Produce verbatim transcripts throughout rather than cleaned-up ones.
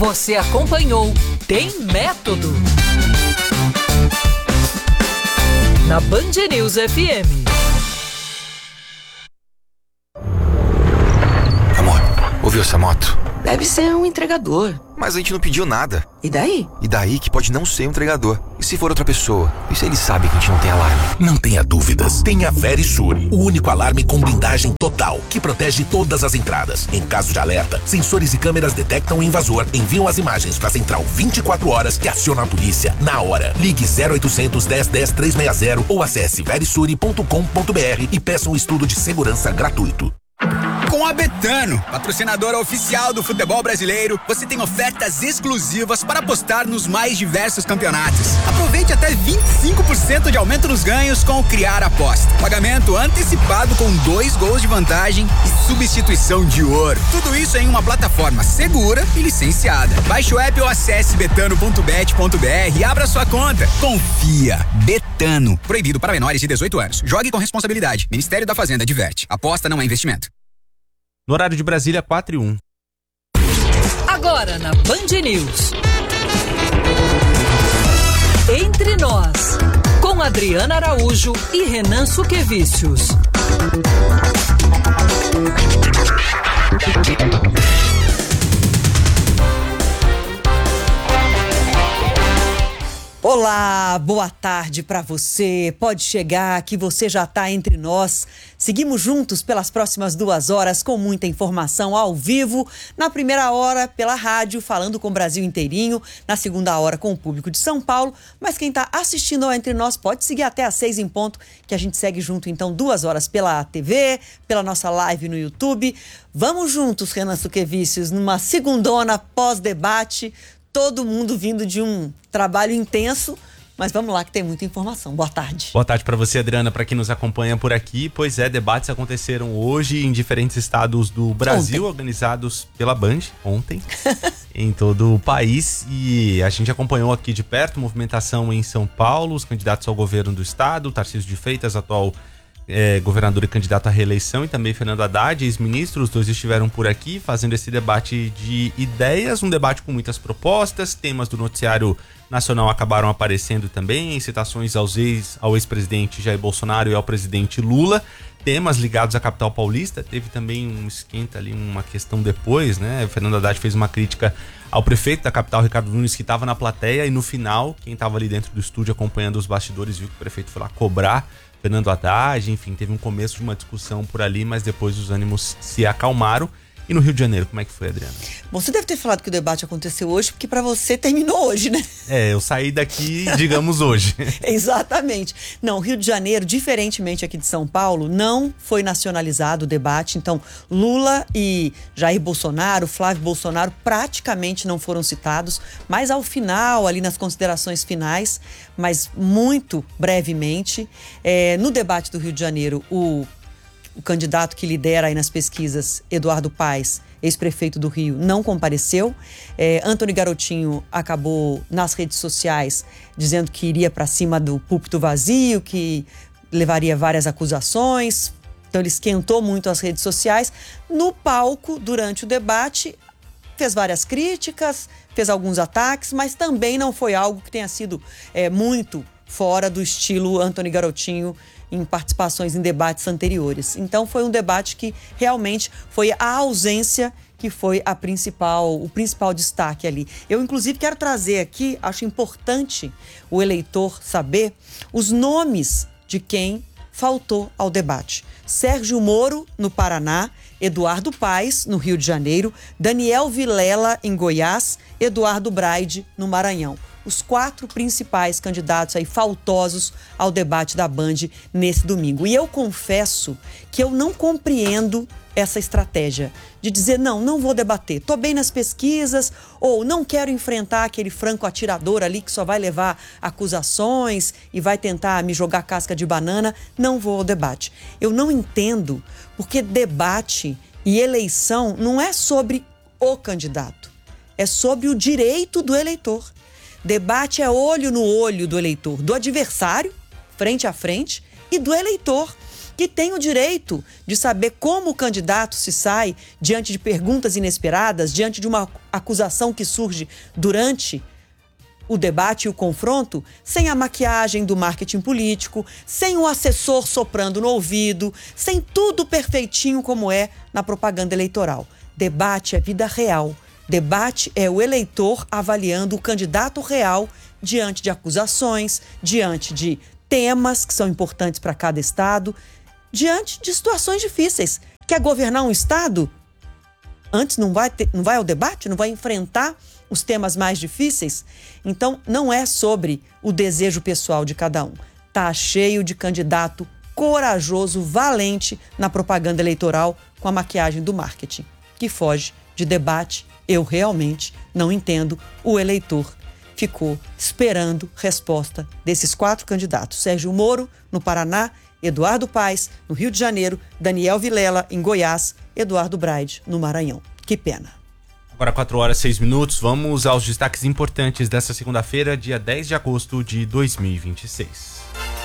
Você acompanhou Tem Método na Band News F M. Amor, ouviu essa moto? Deve ser um entregador. Mas a gente não pediu nada. E daí? E daí que pode não ser um entregador. E se for outra pessoa? E se ele sabe que a gente não tem alarme? Não tenha dúvidas. Tenha a Verisure, o único alarme com blindagem total, que protege todas as entradas. Em caso de alerta, sensores e câmeras detectam o invasor, enviam as imagens para a central vinte e quatro horas, que aciona a polícia na hora. Ligue zero oitocentos, dez, dez, trezentos e sessenta ou acesse verisure ponto com ponto br e peça um estudo de segurança gratuito. Com a Betano, patrocinadora oficial do futebol brasileiro, você tem ofertas exclusivas para apostar nos mais diversos campeonatos. Aproveite até vinte e cinco por cento de aumento nos ganhos com o Criar Aposta. Pagamento antecipado com dois gols de vantagem e substituição de ouro. Tudo isso em uma plataforma segura e licenciada. Baixe o app ou acesse betano ponto bet ponto br e abra sua conta. Confia. Betano. Proibido para menores de dezoito anos. Jogue com responsabilidade. Ministério da Fazenda adverte. Aposta não é investimento. No horário de Brasília, quatro e um. Agora na Band News. Entre Nós, com Adriana Araújo e Renan Suquevicius. Olá, boa tarde para você. Pode chegar que você já está entre nós. Seguimos juntos pelas próximas duas horas com muita informação ao vivo. Na primeira hora pela rádio, falando com o Brasil inteirinho. Na segunda hora com o público de São Paulo. Mas quem está assistindo ao Entre Nós pode seguir até às seis em ponto, que a gente segue junto então duas horas pela T V, pela nossa live no YouTube. Vamos juntos, Renan Suquevicius, numa segundona pós-debate. Todo mundo vindo de um trabalho intenso, mas vamos lá que tem muita informação. Boa tarde. Boa tarde para você, Adriana, para quem nos acompanha por aqui. Pois é, debates aconteceram hoje em diferentes estados do Brasil, ontem. Organizados pela Band, ontem, em todo o país. E a gente acompanhou aqui de perto movimentação em São Paulo, os candidatos ao governo do estado, Tarcísio de Freitas, atual É, governador e candidato à reeleição, e também Fernando Haddad, ex-ministro. Os dois estiveram por aqui fazendo esse debate de ideias, um debate com muitas propostas. Temas do noticiário nacional acabaram aparecendo também, citações aos ex, ao ex-presidente Jair Bolsonaro e ao presidente Lula. Temas ligados à capital paulista, teve também um esquenta ali, uma questão depois, né? Fernando Haddad fez uma crítica ao prefeito da capital, Ricardo Nunes, que estava na plateia, e no final, quem estava ali dentro do estúdio acompanhando os bastidores viu que o prefeito foi lá cobrar Fernando Haddad. Enfim, teve um começo de uma discussão por ali, mas depois os ânimos se acalmaram. E no Rio de Janeiro, como é que foi, Adriana? Bom, você deve ter falado que o debate aconteceu hoje, porque para você terminou hoje, né? É, eu saí daqui, digamos, hoje. Exatamente. Não, o Rio de Janeiro, diferentemente aqui de São Paulo, não foi nacionalizado o debate. Então, Lula e Jair Bolsonaro, Flávio Bolsonaro, praticamente não foram citados. Mas ao final, ali nas considerações finais, mas muito brevemente, é, no debate do Rio de Janeiro, o O candidato que lidera aí nas pesquisas, Eduardo Paes, ex-prefeito do Rio, não compareceu. É, Antony Garotinho acabou nas redes sociais dizendo que iria para cima do púlpito vazio, que levaria várias acusações. Então ele esquentou muito as redes sociais. No palco, durante o debate, fez várias críticas, fez alguns ataques, mas também não foi algo que tenha sido é, muito fora do estilo Antony Garotinho em participações em debates anteriores. Então foi um debate que realmente foi a ausência que foi a principal, o principal destaque ali. Eu, inclusive, quero trazer aqui, acho importante o eleitor saber os nomes de quem faltou ao debate. Sérgio Moro, no Paraná, Eduardo Paes, no Rio de Janeiro, Daniel Vilela, em Goiás, Eduardo Braide, no Maranhão. Os quatro principais candidatos aí faltosos ao debate da Band nesse domingo. E eu confesso que eu não compreendo essa estratégia de dizer, não, não vou debater, tô bem nas pesquisas, ou não quero enfrentar aquele franco atirador ali que só vai levar acusações e vai tentar me jogar casca de banana, não vou ao debate. Eu não entendo, porque debate e eleição não é sobre o candidato, é sobre o direito do eleitor. Debate é olho no olho do eleitor, do adversário, frente a frente, e do eleitor, que tem o direito de saber como o candidato se sai diante de perguntas inesperadas, diante de uma acusação que surge durante o debate e o confronto, sem a maquiagem do marketing político, sem o assessor soprando no ouvido, sem tudo perfeitinho como é na propaganda eleitoral. Debate é vida real. Debate é o eleitor avaliando o candidato real diante de acusações, diante de temas que são importantes para cada estado, diante de situações difíceis. Quer governar um estado? Antes não vai, ter, não vai ao debate? Não vai enfrentar os temas mais difíceis? Então, não é sobre o desejo pessoal de cada um. Tá cheio de candidato corajoso, valente na propaganda eleitoral com a maquiagem do marketing, que foge de debate. Eu realmente não entendo. O eleitor ficou esperando resposta desses quatro candidatos. Sérgio Moro, no Paraná, Eduardo Paes, no Rio de Janeiro, Daniel Vilela, em Goiás, Eduardo Braide, no Maranhão. Que pena. Agora quatro horas e seis minutos, vamos aos destaques importantes dessa segunda-feira, dia dez de agosto de dois mil e vinte e seis.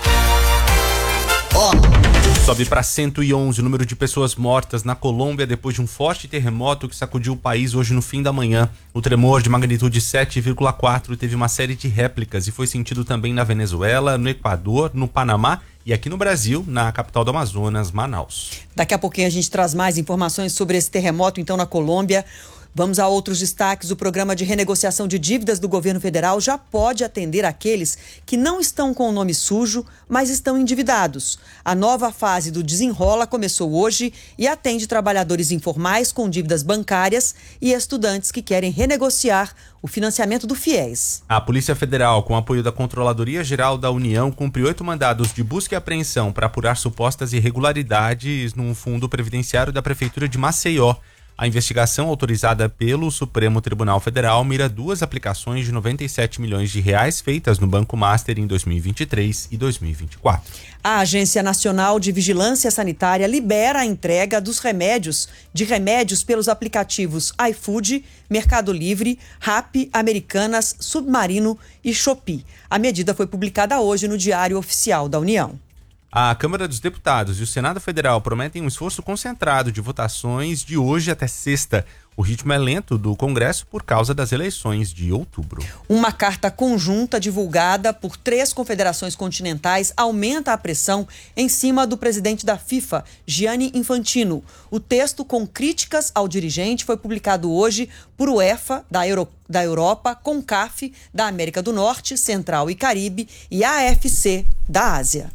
Oh. Sobe para cento e onze o número de pessoas mortas na Colômbia depois de um forte terremoto que sacudiu o país hoje no fim da manhã. O tremor de magnitude sete vírgula quatro teve uma série de réplicas e foi sentido também na Venezuela, no Equador, no Panamá e aqui no Brasil, na capital do Amazonas, Manaus. Daqui a pouquinho a gente traz mais informações sobre esse terremoto, então, na Colômbia. Vamos a outros destaques. O programa de renegociação de dívidas do governo federal já pode atender aqueles que não estão com o nome sujo, mas estão endividados. A nova fase do Desenrola começou hoje e atende trabalhadores informais com dívidas bancárias e estudantes que querem renegociar o financiamento do FIES. A Polícia Federal, com apoio da Controladoria Geral da União, cumpriu oito mandados de busca e apreensão para apurar supostas irregularidades no fundo previdenciário da Prefeitura de Maceió. A investigação, autorizada pelo Supremo Tribunal Federal, mira duas aplicações de noventa e sete milhões de reais feitas no Banco Master em dois mil e vinte e três e dois mil e vinte e quatro. A Agência Nacional de Vigilância Sanitária libera a entrega dos remédios, de remédios pelos aplicativos iFood, Mercado Livre, Rappi, Americanas, Submarino e Shopee. A medida foi publicada hoje no Diário Oficial da União. A Câmara dos Deputados e o Senado Federal prometem um esforço concentrado de votações de hoje até sexta. O ritmo é lento do Congresso por causa das eleições de outubro. Uma carta conjunta divulgada por três confederações continentais aumenta a pressão em cima do presidente da FIFA, Gianni Infantino. O texto com críticas ao dirigente foi publicado hoje por UEFA da, Euro, da Europa, CONCAF da América do Norte, Central e Caribe e A F C da Ásia.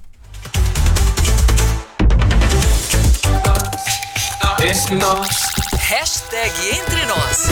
Hashtag Entre Nós.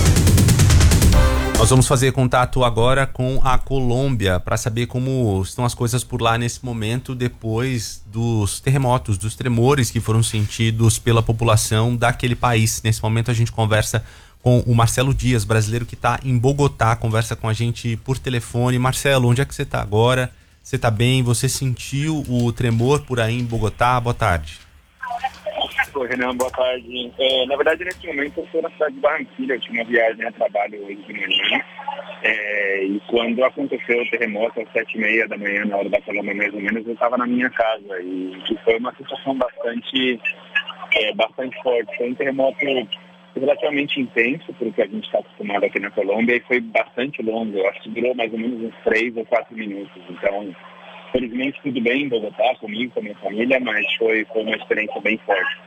Nós vamos fazer contato agora com a Colômbia para saber como estão as coisas por lá nesse momento, depois dos terremotos, dos tremores que foram sentidos pela população daquele país. Nesse momento a gente conversa com o Marcelo Dias, brasileiro que está em Bogotá, conversa com a gente por telefone. Marcelo, onde é que você está agora? Você está bem? Você sentiu o tremor por aí em Bogotá? Boa tarde. Oi, Renan, boa tarde. É, na verdade, nesse momento, eu estou na cidade de Barranquilla. Eu tinha uma viagem a trabalho hoje de manhã. É, e quando aconteceu o terremoto, às sete e meia da manhã, na hora da Colômbia, mais ou menos, eu estava na minha casa. E, e foi uma situação bastante, é, bastante forte. Foi um terremoto relativamente intenso, porque a gente está acostumado aqui na Colômbia, e foi bastante longo. Eu acho que durou mais ou menos uns três ou quatro minutos. Então, felizmente, tudo bem em Bogotá, comigo, com a minha família, mas foi, foi uma experiência bem forte.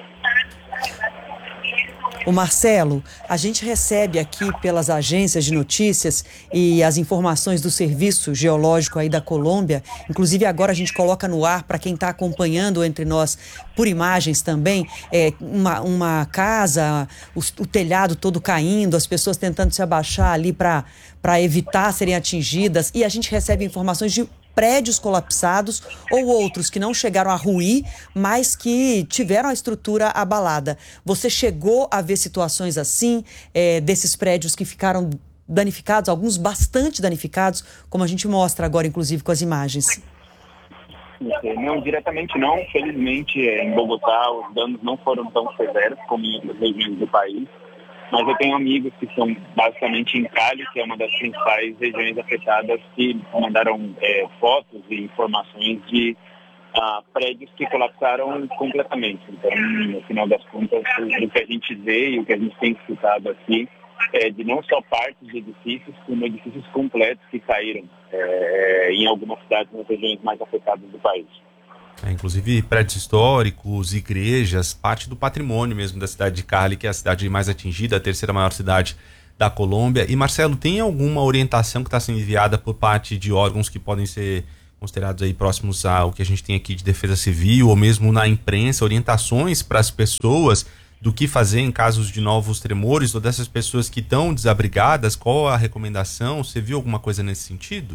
O Marcelo, a gente recebe aqui pelas agências de notícias e as informações do Serviço Geológico aí da Colômbia, inclusive agora a gente coloca no ar para quem está acompanhando entre nós por imagens também, é, uma, uma casa, o, o telhado todo caindo, as pessoas tentando se abaixar ali para para evitar serem atingidas, e a gente recebe informações de prédios colapsados ou outros que não chegaram a ruir, mas que tiveram a estrutura abalada. Você chegou a ver situações assim, é, desses prédios que ficaram danificados, alguns bastante danificados, como a gente mostra agora, inclusive, com as imagens? Não, diretamente não. Felizmente, em Bogotá, os danos não foram tão severos como em outras regiões do país. Mas eu tenho amigos que são basicamente em Cali, que é uma das principais regiões afetadas, que mandaram é, fotos e informações de a prédios que colapsaram completamente. Então, no final das contas, o que a gente vê e o que a gente tem escutado aqui é de não só partes de edifícios, como edifícios completos que caíram é, em algumas cidades, nas regiões mais afetadas do país. É, inclusive prédios históricos, igrejas, parte do patrimônio mesmo da cidade de Cali, que é a cidade mais atingida, a terceira maior cidade da Colômbia. E Marcelo, tem alguma orientação que está sendo enviada por parte de órgãos que podem ser considerados aí próximos ao que a gente tem aqui de defesa civil, ou mesmo na imprensa, orientações para as pessoas do que fazer em casos de novos tremores, ou dessas pessoas que estão desabrigadas? Qual a recomendação? Você viu alguma coisa nesse sentido?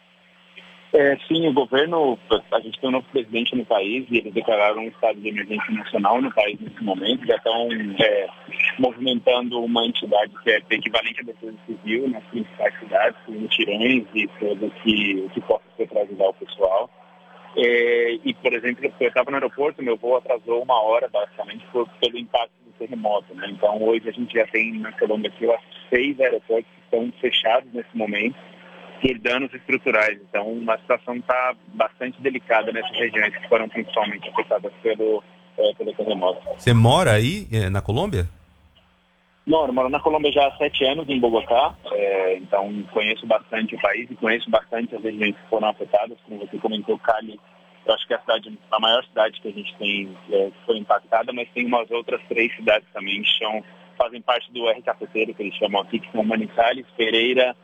É, sim, o governo, a gente tem um novo presidente no país e eles declararam um estado de emergência nacional no país nesse momento. Já estão é, movimentando uma entidade que é equivalente à defesa civil nas principais cidades, com mutirões e tudo que, que possa ser para ajudar o pessoal. É, e, por exemplo, eu estava no aeroporto, meu voo atrasou uma hora, basicamente, por, pelo impacto do terremoto, né? Então, hoje a gente já tem na Colômbia aqui, eu acho, seis aeroportos que estão fechados nesse momento, por danos estruturais. Então, a situação está bastante delicada nessas regiões que foram principalmente afetadas pelo, é, pelo terremoto. Você mora aí é, na Colômbia? Não, eu moro na Colômbia já há sete anos, em Bogotá. É, então, conheço bastante o país e conheço bastante as regiões que foram afetadas. Como você comentou, Cali, eu acho que é a, cidade, a maior cidade que a gente tem é, que foi impactada, mas tem umas outras três cidades também que são, fazem parte do R cafeteiro, que eles chamam aqui, que são Manizales, Pereira,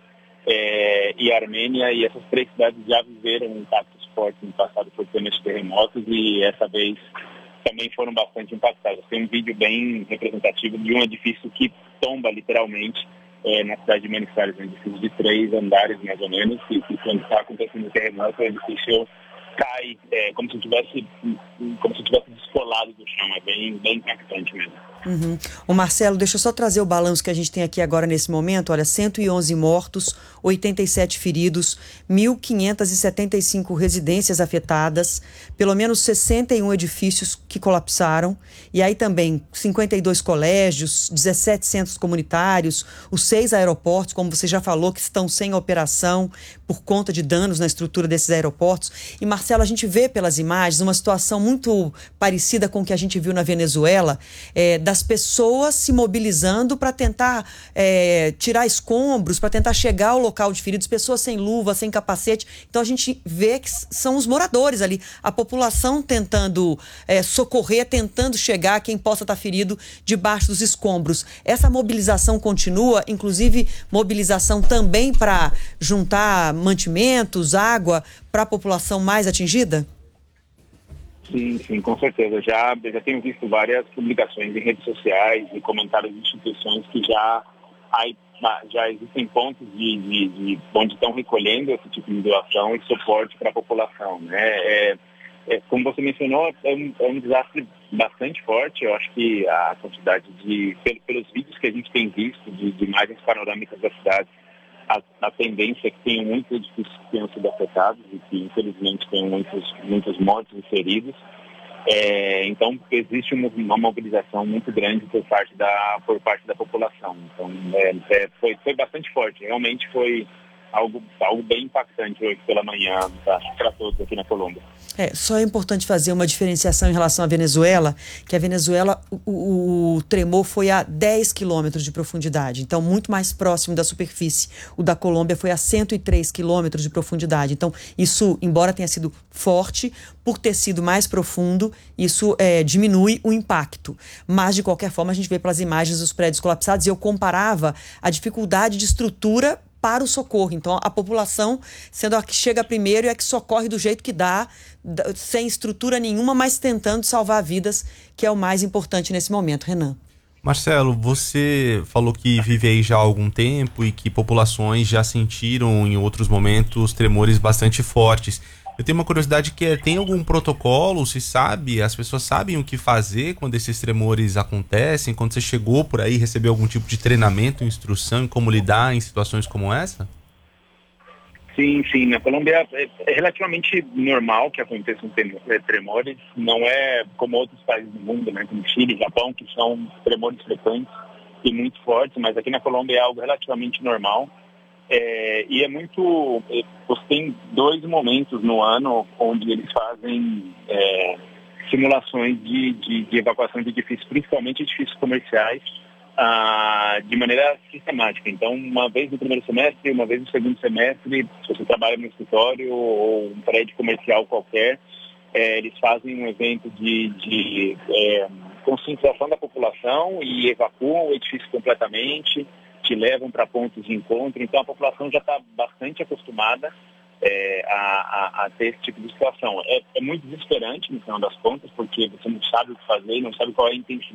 É, e Armênia, e essas três cidades já viveram impactos fortes no passado por ter nesses terremotos e essa vez também foram bastante impactadas. Tem um vídeo bem representativo de um edifício que tomba literalmente é, na cidade de Manizales, um edifício de três andares mais ou menos, e que quando está acontecendo o terremoto o edifício cai é, como se tivesse como se tivesse descolado do chão. É bem, bem impactante mesmo. Uhum. O Marcelo, deixa eu só trazer o balanço que a gente tem aqui agora nesse momento. Olha, cento e onze mortos, oitenta e sete feridos, mil quinhentas e setenta e cinco residências afetadas, pelo menos sessenta e um edifícios que colapsaram, e aí também cinquenta e dois colégios, dezessete centros comunitários, os seis aeroportos, como você já falou, que estão sem operação por conta de danos na estrutura desses aeroportos. E Marcelo, a gente vê pelas imagens uma situação muito parecida com o que a gente viu na Venezuela, é, das pessoas se mobilizando para tentar é, tirar escombros, para tentar chegar ao local de feridos, pessoas sem luva, sem capacete. Então a gente vê que são os moradores ali, a população tentando é, socorrer, tentando chegar a quem possa estar ferido debaixo dos escombros. Essa mobilização continua, inclusive mobilização também para juntar mantimentos, água para a população mais atingida? Sim, sim, com certeza. Já, já tenho visto várias publicações em redes sociais e comentários de instituições que já, já existem pontos de, de, de onde estão recolhendo esse tipo de doação e suporte para a população, né? É, é, como você mencionou, é um, é um desastre bastante forte. Eu acho que a quantidade de, pelos vídeos que a gente tem visto de, de imagens panorâmicas da cidade, A, a tendência é que tenham muitos edifícios que tenham sido afetados e que, infelizmente, tenham muitos, muitos mortos e feridos. É, então, existe uma, uma mobilização muito grande por parte da, por parte da população. Então, é, é, foi, foi bastante forte. Realmente foi algo, algo bem impactante hoje pela manhã para todos aqui na Colômbia. É, só é importante fazer uma diferenciação em relação à Venezuela, que a Venezuela, o, o tremor foi a dez quilômetros de profundidade, então muito mais próximo da superfície. O da Colômbia foi a cento e três quilômetros de profundidade. Então isso, embora tenha sido forte, por ter sido mais profundo, isso é, diminui o impacto. Mas, de qualquer forma, a gente vê pelas imagens dos prédios colapsados, e eu comparava a dificuldade de estrutura para o socorro. Então, a população sendo a que chega primeiro e a que socorre do jeito que dá, sem estrutura nenhuma, mas tentando salvar vidas, que é o mais importante nesse momento. Renan. Marcelo, você falou que vive aí já há algum tempo e que populações já sentiram em outros momentos tremores bastante fortes. Eu tenho uma curiosidade que é, tem algum protocolo, se sabe, as pessoas sabem o que fazer quando esses tremores acontecem? Quando você chegou por aí, recebeu algum tipo de treinamento, instrução em como lidar em situações como essa? Sim, sim. Na Colômbia é, é relativamente normal que aconteçam tremores. Não é como outros países do mundo, né, como Chile, Japão, que são tremores frequentes e muito fortes, mas aqui na Colômbia é algo relativamente normal. É, e é muito... Você tem dois momentos no ano onde eles fazem é, simulações de, de, de evacuação de edifícios, principalmente edifícios comerciais, ah, de maneira sistemática. Então, uma vez no primeiro semestre, uma vez no segundo semestre, se você trabalha no escritório ou um prédio comercial qualquer, é, eles fazem um evento de, de é, conscientização da população e evacuam o edifício completamente, te levam para pontos de encontro. Então, a população já está bastante acostumada é, a, a, a ter esse tipo de situação. É, é muito desesperante, no final das contas, porque você não sabe o que fazer, não sabe qual é a intensidade